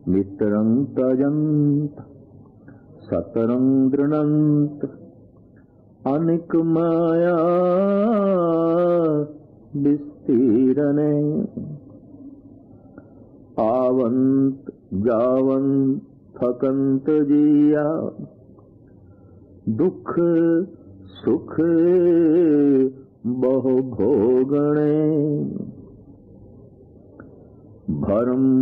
मित्रं तजन्त सतरं दृणन्त अनिक माया विस्तीरणे आवंत जावंत थकंत जिया दुख सुख बहु भोगणे भरम